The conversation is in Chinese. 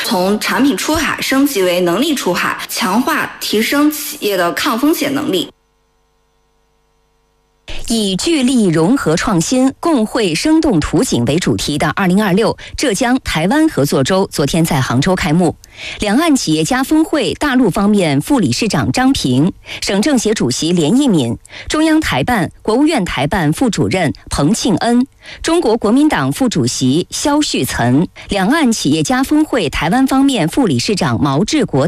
从产品出海升级为能力出海，强化提升企业的抗风险能力。 以聚力融合创新、共绘生动图景为主题的2026浙江台湾合作周昨天在杭州开幕。两岸企业家峰会大陆方面副理事长张平、省政协主席连奕敏、中央台办、国务院台办副主任彭庆恩、中国国民党副主席肖旭岑、两岸企业家峰会台湾方面副理事长毛志国